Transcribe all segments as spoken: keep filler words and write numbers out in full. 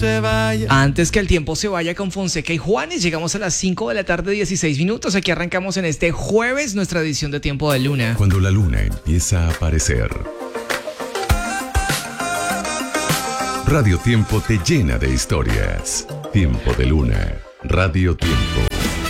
se vaya. Antes que el tiempo se vaya con Fonseca y Juanes, llegamos a las cinco de la tarde, dieciséis minutos. Aquí arrancamos en este jueves nuestra edición de Tiempo de Luna. Cuando la luna empieza a aparecer, Radio Tiempo te llena de historias. Tiempo de Luna, Radio Tiempo.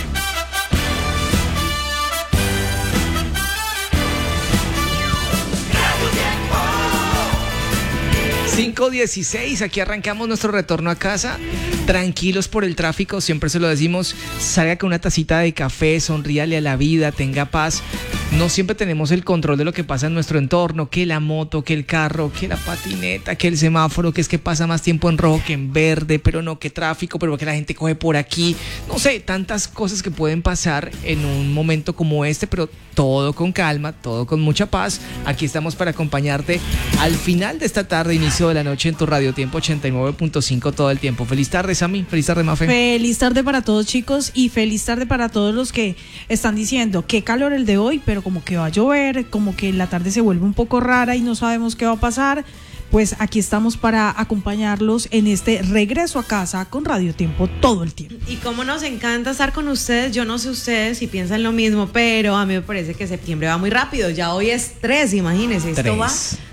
cinco dieciséis, aquí arrancamos nuestro retorno a casa, tranquilos por el tráfico, siempre se lo decimos, salga con una tacita de café, sonríale a la vida, tenga paz. No siempre tenemos el control de lo que pasa en nuestro entorno, que la moto, que el carro, que la patineta, que el semáforo, que es que pasa más tiempo en rojo que en verde, pero no, que tráfico, pero que la gente coge por aquí. No sé, tantas cosas que pueden pasar en un momento como este, pero todo con calma, todo con mucha paz. Aquí estamos para acompañarte al final de esta tarde, inicio de la noche en tu Radio Tiempo ochenta y nueve punto cinco todo el tiempo. Feliz tarde, Sammy. Feliz tarde, Mafe. Feliz tarde para todos, chicos, y feliz tarde para todos los que están diciendo qué calor el de hoy, pero como que va a llover, como que la tarde se vuelve un poco rara y no sabemos qué va a pasar. Pues aquí estamos para acompañarlos en este regreso a casa con Radio Tiempo todo el tiempo. Y cómo nos encanta estar con ustedes. Yo no sé ustedes si piensan lo mismo, pero a mí me parece que septiembre va muy rápido. Ya hoy es tres, imagínense, esto Tres. va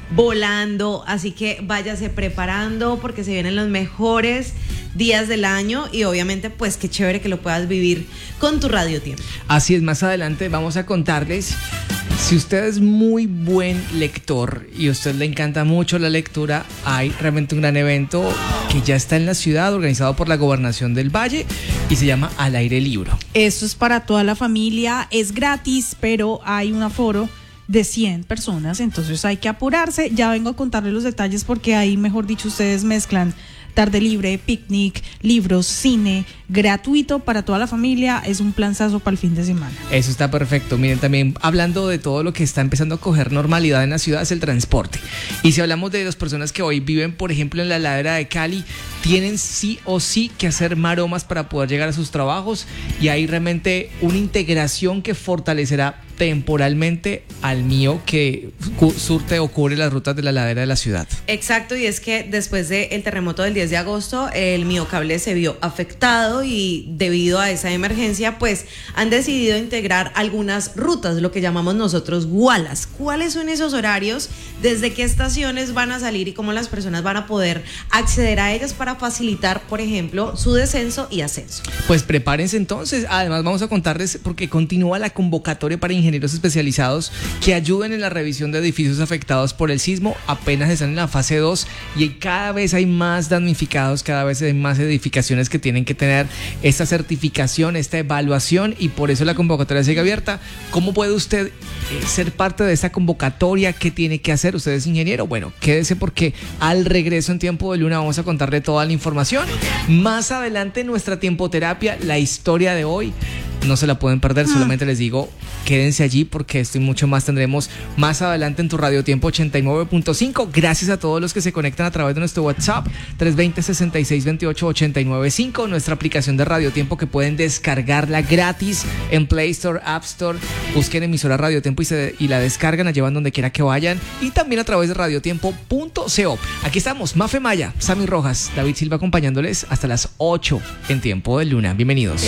volando, así que váyase preparando porque se vienen los mejores días del año y obviamente pues qué chévere que lo puedas vivir con tu Radio Tiempo. Así es, más adelante vamos a contarles, si usted es muy buen lector y a usted le encanta mucho la lectura, hay realmente un gran evento que ya está en la ciudad, organizado por la Gobernación del Valle y se llama Al Aire Libro. Esto es para toda la familia, es gratis, pero hay un aforo de cien personas, entonces hay que apurarse. Ya vengo a contarles los detalles porque ahí, mejor dicho, ustedes mezclan tarde libre, picnic, libros, cine, gratuito para toda la familia. Es un planzazo para el fin de semana. Eso está perfecto. Miren, también hablando de todo lo que está empezando a coger normalidad en la ciudad es el transporte. Y si hablamos de las personas que hoy viven, por ejemplo, en la ladera de Cali, tienen sí o sí que hacer maromas para poder llegar a sus trabajos, y hay realmente una integración que fortalecerá temporalmente al mío que cu- surte o cubre las rutas de la ladera de la ciudad. Exacto, y es que después del terremoto del diez de agosto, el Mío Cable se vio afectado y debido a esa emergencia, pues han decidido integrar algunas rutas, lo que llamamos nosotros gualas. ¿Cuáles son esos horarios? ¿Desde qué estaciones van a salir y cómo las personas van a poder acceder a ellas para facilitar, por ejemplo, su descenso y ascenso? Pues prepárense entonces. Además vamos a contarles porque continúa la convocatoria para ingenieros especializados que ayuden en la revisión de edificios afectados por el sismo. Apenas están en la fase dos y cada vez hay más damnificados, cada vez hay más edificaciones que tienen que tener esta certificación, esta evaluación, y por eso la convocatoria sigue abierta. ¿Cómo puede usted eh, ser parte de esta convocatoria? ¿Qué tiene que hacer? ¿Usted es ingeniero? Bueno, quédese porque al regreso en Tiempo de Luna vamos a contarle toda la información. Más adelante en nuestra tiempoterapia, la historia de hoy no se la pueden perder, solamente les digo, quédense allí porque esto y mucho más tendremos más adelante en tu Radio Tiempo ochenta y nueve punto cinco. Gracias a todos los que se conectan a través de nuestro WhatsApp tres dos cero, seis seis dos ocho, ocho nueve cinco, nuestra aplicación de Radio Tiempo que pueden descargarla gratis en Play Store, App Store. Busquen emisora Radio Tiempo y, se, y la descargan, la llevan donde quiera que vayan, y también a través de radiotiempo punto co. Aquí estamos, Mafe Maya, Sammy Rojas, David Silva acompañándoles hasta las ocho en Tiempo de Luna. Bienvenidos.